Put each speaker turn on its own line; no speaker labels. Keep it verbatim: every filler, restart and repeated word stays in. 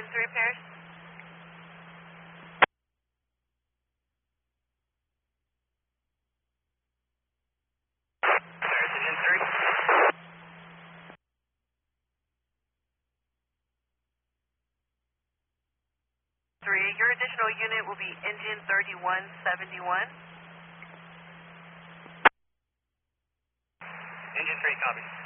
Three pairs. Engine three. Three. Your additional unit will be engine thirty-one seventy-one. Engine three, copy.